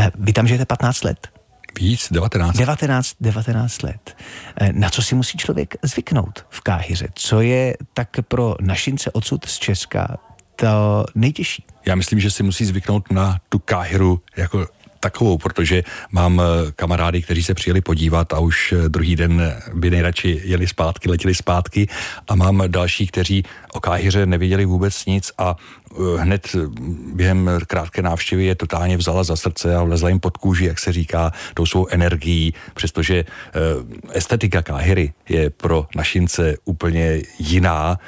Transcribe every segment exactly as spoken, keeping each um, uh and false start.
Vy tam žijete patnáct let? Víc, devatenáct. devatenáct, devatenáct let. Na co si musí člověk zvyknout v Káhiře? Co je tak pro našince odsud z Česka to nejtěžší? Já myslím, že si musí zvyknout na tu Káhiru jako takovou, protože mám kamarády, kteří se přijeli podívat a už druhý den by nejradši jeli zpátky, letěli zpátky, a mám další, kteří o Káhiře nevěděli vůbec nic a hned během krátké návštěvy je totálně vzala za srdce a vlezla jim pod kůži, jak se říká, tou svou energií, přestože estetika Káhiry je pro našince úplně jiná.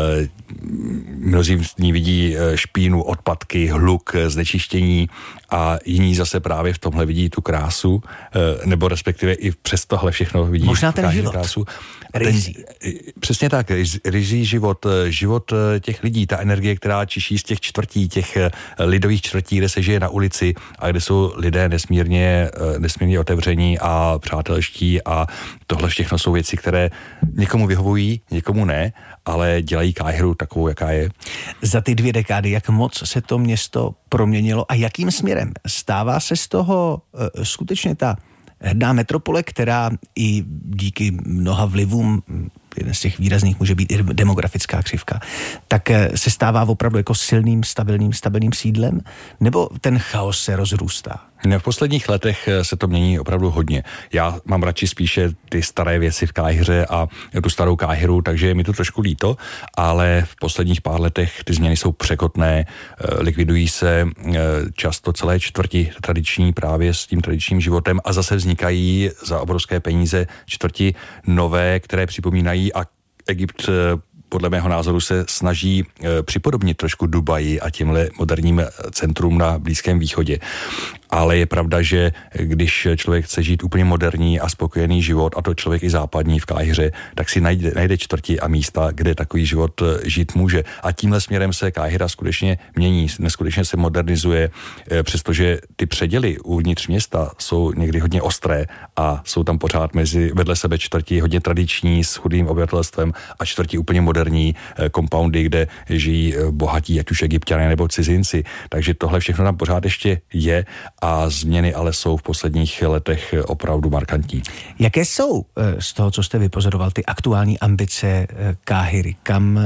Mnozí v ní vidí špínu, odpadky, hluk, znečištění a jiní zase právě v tomhle vidí tu krásu, nebo respektive i přes tohle všechno vidí možná ten Káhiře život. Krásu. Rizí. Ten, přesně tak, rizí život, život těch lidí, ta energie, která čiší z těch čtvrtí, těch lidových čtvrtí, kde se žije na ulici a kde jsou lidé nesmírně, nesmírně otevření a přátelští, a tohle všechno jsou věci, které někomu vyhovují, někomu ne, ale dělají Káhiru takovou, jaká je. Za ty dvě dekády, jak moc se to město proměnilo a jakým směrem? Stává se z toho uh, skutečně ta hrdá metropole, která i díky mnoha vlivům, jeden z těch výrazných může být i demografická křivka, tak se stává opravdu jako silným, stabilním, stabilním sídlem, nebo ten chaos se rozrůstá? V posledních letech se to mění opravdu hodně. Já mám radši spíše ty staré věci v Káhiře a tu starou Káhiru, takže je mi to trošku líto, ale v posledních pár letech ty změny jsou překotné, likvidují se často celé čtvrti tradiční právě s tím tradičním životem a zase vznikají za obrovské peníze čtvrti nové, které připomínají, a Egypt podle mého názoru se snaží e, připodobnit trošku Dubaji a tímhle moderním centrum na Blízkém východě. Ale je pravda, že když člověk chce žít úplně moderní a spokojený život, a to člověk i západní v Káhiře, tak si najde, najde čtvrti a místa, kde takový život žít může. A tímhle směrem se Káhira skutečně mění, neskutečně se modernizuje, e, přestože ty předěly uvnitř města jsou někdy hodně ostré a jsou tam pořád mezi vedle sebe čtvrti hodně tradiční s chudým obyvatelstvem a čtvrti úplně moderní kompoundy, kde žijí bohatí, ať už Egypťané nebo cizinci. Takže tohle všechno tam pořád ještě je a změny ale jsou v posledních letech opravdu markantní. Jaké jsou z toho, co jste vypozoroval, ty aktuální ambice Káhiry? Kam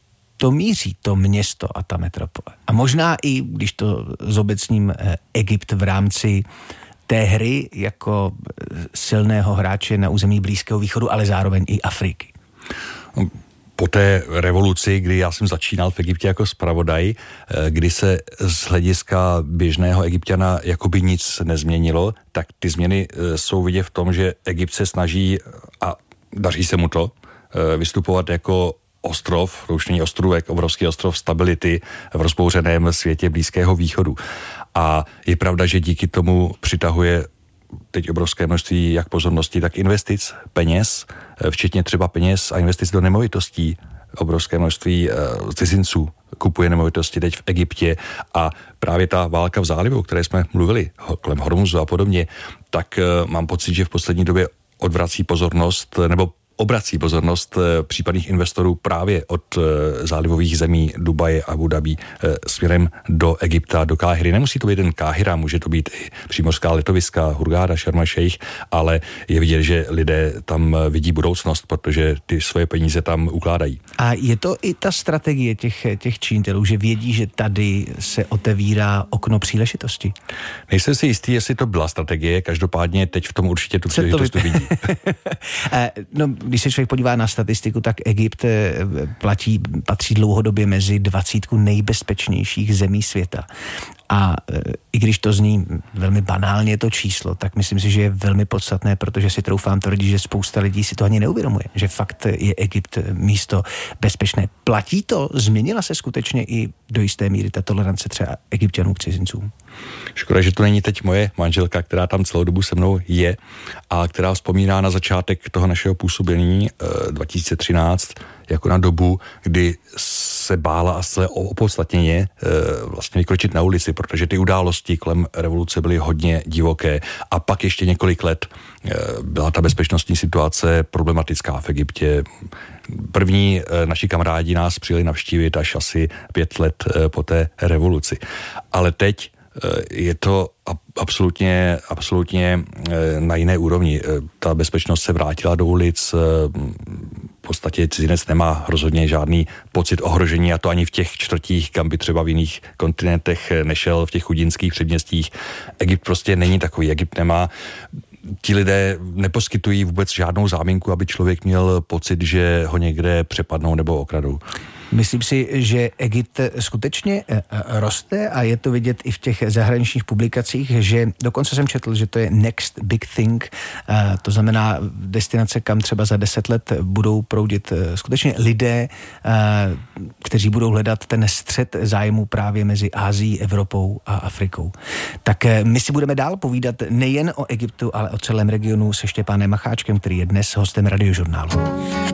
to míří, to město a ta metropole? A možná i, když to zobecním, Egypt v rámci té hry jako silného hráče na území Blízkého východu, ale zároveň i Afriky. Po té revoluci, kdy já jsem začínal v Egyptě jako zpravodaj, kdy se z hlediska běžného Egypťana jakoby nic nezměnilo, tak ty změny jsou vidět v tom, že Egypt se snaží, a daří se mu to, vystupovat jako ostrov, to už není ostrůvek, obrovský ostrov stability v rozbouřeném světě Blízkého východu. A je pravda, že díky tomu přitahuje teď obrovské množství jak pozornosti, tak investic, peněz, včetně třeba peněz a investic do nemovitostí. Obrovské množství uh, cizinců kupuje nemovitosti teď v Egyptě a právě ta válka v zálivu, o které jsme mluvili, kolem Hormuzu a podobně, tak uh, mám pocit, že v poslední době odvrací pozornost, nebo obrací pozornost případných investorů právě od zálivových zemí Dubaje a Abu Dhabi směrem do Egypta, do Káhiry. Nemusí to být jen Káhira, může to být i přímořská letoviska, Hurgáda, Šarm el-Šejch, ale je vidět, že lidé tam vidí budoucnost, protože ty svoje peníze tam ukládají. A je to i ta strategie těch, těch činitelů, že vědí, že tady se otevírá okno příležitosti? Nejsem si jistý, jestli to byla strategie, každopádně teď v tom určitě tu příležitost vidí. No, když se člověk podívá na statistiku, tak Egypt platí, patří dlouhodobě mezi dvacítku nejbezpečnějších zemí světa. A i když to zní velmi banálně to číslo, tak myslím si, že je velmi podstatné, protože si troufám tvrdit, že spousta lidí si to ani neuvědomuje, že fakt je Egypt místo bezpečné. Platí to? Změnila se skutečně i do jisté míry ta tolerance třeba Egypťanů k cizincům? Škoda, že to není teď moje manželka, která tam celou dobu se mnou je a která vzpomíná na začátek toho našeho působení eh, dva tisíce třináct jako na dobu, kdy se bála a se opodstatněně e, vlastně vykročit na ulici, protože ty události kolem revoluce byly hodně divoké. A pak ještě několik let e, byla ta bezpečnostní situace problematická v Egyptě. První e, naši kamarádi nás přijeli navštívit až asi pět let e, po té revoluci. Ale teď Je to absolutně, absolutně na jiné úrovni. Ta bezpečnost se vrátila do ulic, v podstatě cizinec nemá rozhodně žádný pocit ohrožení, a to ani v těch čtvrtích, kam by třeba v jiných kontinentech nešel, v těch chudinských předměstích. Egypt prostě není takový. Egypt nemá, ti lidé neposkytují vůbec žádnou záminku, aby člověk měl pocit, že ho někde přepadnou nebo okradou. Myslím si, že Egypt skutečně roste a je to vidět i v těch zahraničních publikacích, že dokonce jsem četl, že to je next big thing, to znamená destinace, kam třeba za deset let budou proudit skutečně lidé, kteří budou hledat ten střed zájmu právě mezi Ázií, Evropou a Afrikou. Tak my si budeme dál povídat nejen o Egyptu, ale o celém regionu se Štěpánem Macháčkem, který je dnes hostem Radiožurnálu.